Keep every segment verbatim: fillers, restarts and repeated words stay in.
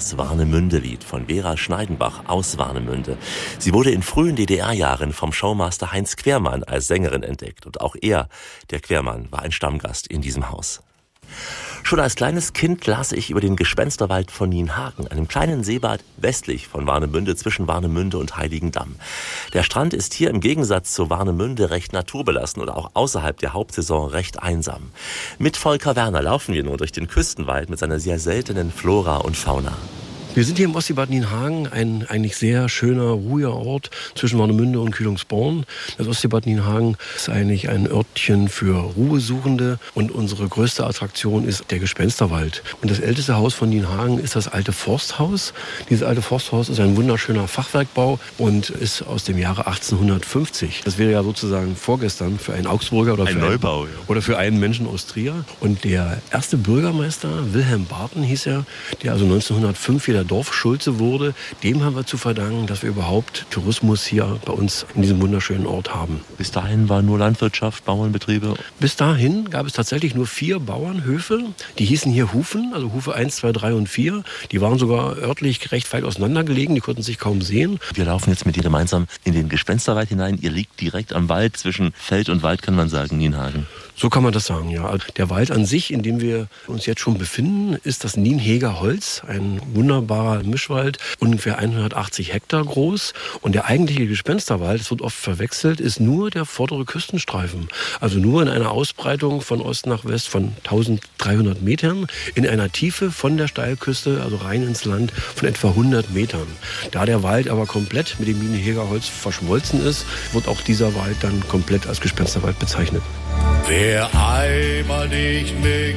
das Warnemünde-Lied von Vera Schneidenbach aus Warnemünde. Sie wurde in frühen D D R-Jahren vom Showmaster Heinz Quermann als Sängerin entdeckt. Und auch er, der Quermann, war ein Stammgast in diesem Haus. Schon als kleines Kind las ich über den Gespensterwald von Nienhagen, einem kleinen Seebad westlich von Warnemünde zwischen Warnemünde und Heiligendamm. Der Strand ist hier im Gegensatz zu Warnemünde recht naturbelassen oder auch außerhalb der Hauptsaison recht einsam. Mit Volker Werner laufen wir nun durch den Küstenwald mit seiner sehr seltenen Flora und Fauna. Wir sind hier im Ostseebad Nienhagen, ein eigentlich sehr schöner, ruhiger Ort zwischen Warnemünde und Kühlungsborn. Das Ostseebad Nienhagen ist eigentlich ein Örtchen für Ruhesuchende und unsere größte Attraktion ist der Gespensterwald. Und das älteste Haus von Nienhagen ist das alte Forsthaus. Dieses alte Forsthaus ist ein wunderschöner Fachwerkbau und ist aus dem Jahre achtzehnhundertfünfzig. Das wäre ja sozusagen vorgestern für einen Augsburger oder, ein für, Neubau, einen, ja. oder für einen Menschen aus Trier. Und der erste Bürgermeister, Wilhelm Barton hieß er, der also neunzehnhundertfünf wieder Dorfschulze wurde, dem haben wir zu verdanken, dass wir überhaupt Tourismus hier bei uns in diesem wunderschönen Ort haben. Bis dahin war nur Landwirtschaft, Bauernbetriebe? Bis dahin gab es tatsächlich nur vier Bauernhöfe. Die hießen hier Hufen, also Hufe eins, zwei, drei und vier. Die waren sogar örtlich recht weit auseinander gelegen, die konnten sich kaum sehen. Wir laufen jetzt mit dir gemeinsam in den Gespensterwald hinein. Ihr liegt direkt am Wald, zwischen Feld und Wald kann man sagen, Nienhagen. So kann man das sagen, ja. Der Wald an sich, in dem wir uns jetzt schon befinden, ist das Nienheger Holz, ein wunderbarer Mischwald, ungefähr hundertachtzig Hektar groß. Und der eigentliche Gespensterwald, das wird oft verwechselt, ist nur der vordere Küstenstreifen. Also nur in einer Ausbreitung von Ost nach West von dreizehnhundert Metern, in einer Tiefe von der Steilküste, also rein ins Land, von etwa hundert Metern. Da der Wald aber komplett mit dem Nienheger Holz verschmolzen ist, wird auch dieser Wald dann komplett als Gespensterwald bezeichnet. Wer einmal nicht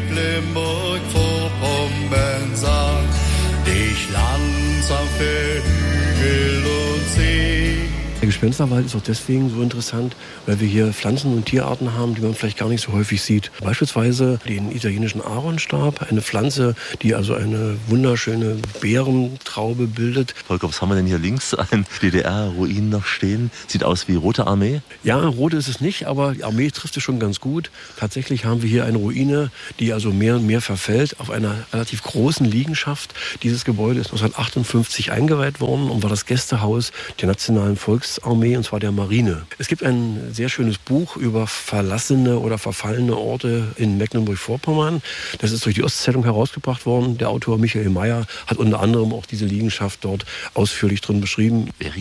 Mecklenburg-Vorpommern sah, dich langsam für Hügel und See. Der Gespensterwald ist auch deswegen so interessant, weil wir hier Pflanzen- und Tierarten haben, die man vielleicht gar nicht so häufig sieht. Beispielsweise den italienischen Aaronstab, eine Pflanze, die also eine wunderschöne Beerentraube bildet. Volker, was haben wir denn hier links? Ein D D R-Ruin noch stehen. Sieht aus wie Rote Armee. Ja, rote ist es nicht, aber die Armee trifft es schon ganz gut. Tatsächlich haben wir hier eine Ruine, die also mehr und mehr verfällt, auf einer relativ großen Liegenschaft. Dieses Gebäude ist neunzehnhundertachtundfünfzig eingeweiht worden und war das Gästehaus der Nationalen Volksarmee, und zwar der Marine. Es gibt ein sehr schönes Buch über verlassene oder verfallene Orte in Mecklenburg-Vorpommern. Das ist durch die Ostzeitung herausgebracht worden. Der Autor Michael Mayer hat unter anderem auch diese Liegenschaft dort ausführlich drin beschrieben.